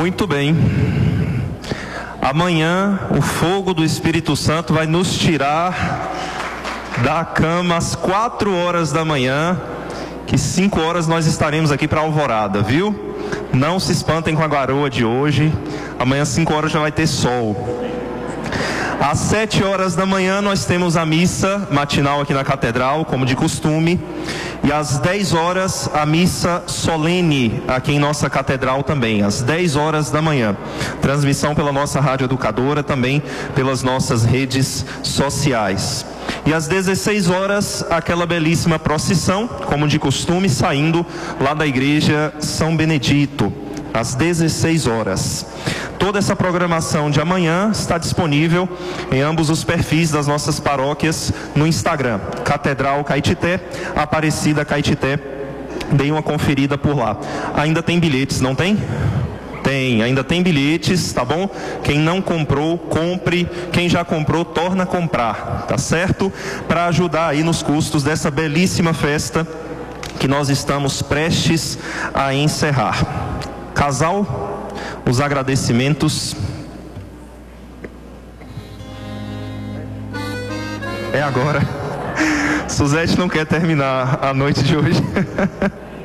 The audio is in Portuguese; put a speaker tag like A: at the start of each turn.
A: Muito bem. Amanhã o fogo do Espírito Santo vai nos tirar da cama às 4 horas da manhã, que 5 horas nós estaremos aqui para a alvorada, viu? Não se espantem com a garoa de hoje. Amanhã às 5 horas já vai ter sol. Às 7 horas da manhã nós temos a missa matinal aqui na Catedral, como de costume. E às 10 horas a missa solene aqui em nossa Catedral também, às 10 horas da manhã. Transmissão pela nossa Rádio Educadora, também pelas nossas redes sociais. E às 16 horas, aquela belíssima procissão, como de costume, saindo lá da Igreja São Benedito, às 16 horas. Toda essa programação de amanhã está disponível em ambos os perfis das nossas paróquias no Instagram, Catedral Caetité, Aparecida Caetité. Deem uma conferida por lá. Ainda tem bilhetes, não tem? Tem, ainda tem bilhetes, tá bom? Quem não comprou, compre. Quem já comprou, torna a comprar, tá certo? Para ajudar aí nos custos dessa belíssima festa que nós estamos prestes a encerrar. Casal, os agradecimentos. É agora. Suzete não quer terminar a noite de hoje.